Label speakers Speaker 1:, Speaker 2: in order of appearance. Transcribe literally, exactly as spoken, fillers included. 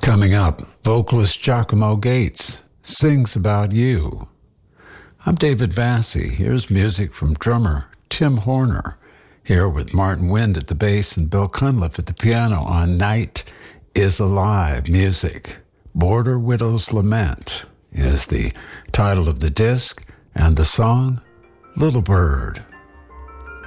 Speaker 1: Coming up, vocalist Giacomo Gates sings about you. I'm David Vassy. Here's music from drummer Tim Horner, here with Martin Wind at the bass and Bill Cunliffe at the piano on Night is Alive music. Border Widow's Lament is the title of the disc, and the song, Little Bird.